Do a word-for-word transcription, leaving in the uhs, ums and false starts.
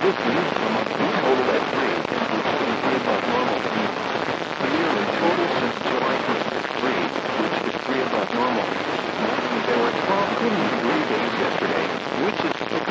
This means from a total at three, which is three above normal. A year in total since July first is three, which is three above normal. There were twelve cooling degree days yesterday, which is